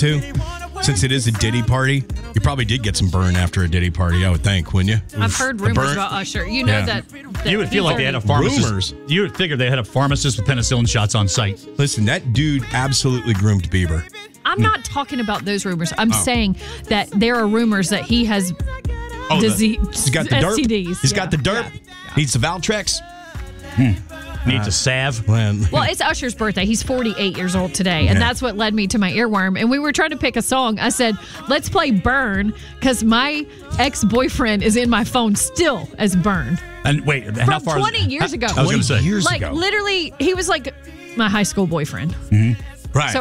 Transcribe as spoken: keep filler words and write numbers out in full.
too? Since it is a Diddy party, you probably did get some burn after a Diddy party, I would think, wouldn't you? I've heard rumors about Usher. You know Yeah. that, that You would feel like they had a pharmacist. Rumors. You would figure they had a pharmacist with penicillin shots on site. Listen, that dude absolutely groomed Bieber. I'm not talking about those rumors. I'm Oh. saying that there are rumors that he has Oh, the- disease, he's got the S T derp. Ds. He's Yeah. got the derp. Needs the Valtrex. Needs a salve. Well, it's Usher's birthday. He's forty-eight years old today, and Yeah. that's what led me to my earworm. And we were trying to pick a song. I said, let's play Burn, because my ex-boyfriend is in my phone still as Burn. And wait, how From far? is- twenty years ago. I was going to say. Years like, ago. literally, he was like my high school boyfriend. Right. So